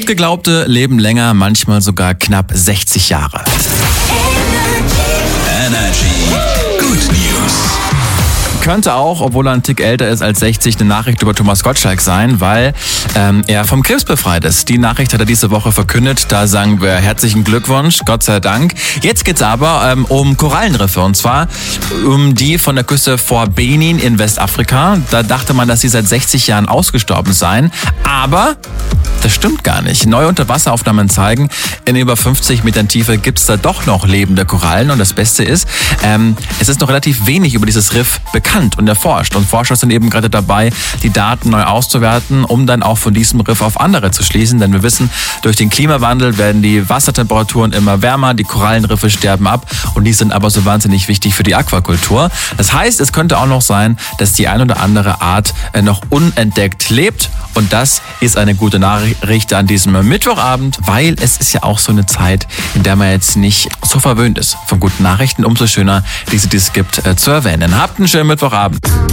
Totgeglaubte leben länger, manchmal sogar knapp 60 Jahre. Energy Good News. Könnte auch, obwohl er ein Tick älter ist als 60, eine Nachricht über Thomas Gottschalk sein, weil er vom Krebs befreit ist. Die Nachricht hat er diese Woche verkündet. Da sagen wir herzlichen Glückwunsch, Gott sei Dank. Jetzt geht's aber um Korallenriffe, und zwar um die von der Küste vor Benin in Westafrika. Da dachte man, dass sie seit 60 Jahren ausgestorben seien, aber das stimmt gar nicht. Neue Unterwasseraufnahmen zeigen, in über 50 Metern Tiefe gibt's da doch noch lebende Korallen. Und das Beste ist, es ist noch relativ wenig über dieses Riff bekannt und erforscht. Und Forscher sind eben gerade dabei, die Daten neu auszuwerten, um dann auch von diesem Riff auf andere zu schließen. Denn wir wissen, durch den Klimawandel werden die Wassertemperaturen immer wärmer, die Korallenriffe sterben ab und die sind aber so wahnsinnig wichtig für die Aquakultur. Das heißt, es könnte auch noch sein, dass die ein oder andere Art noch unentdeckt lebt. Und das ist eine gute Nachricht an diesem Mittwochabend, weil es ist ja auch so eine Zeit, in der man jetzt nicht so verwöhnt ist von guten Nachrichten. Umso schöner, diese es gibt, zu erwähnen. Habt einen schönen Mittwochabend.